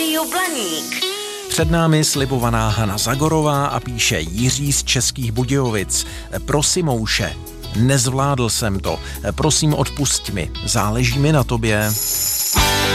Rádio Blaník. Před námi slibovaná Hana Zagorová a píše Jiří z Českých Budějovic. Prosimouše, nezvládl jsem to. Prosím, odpusť mi. Záleží mi na tobě.